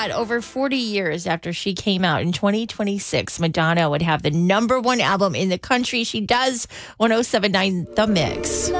that over 40 years after she came out in 2026, Madonna would have the #1 album in the country. She does. 107.9 The Mix.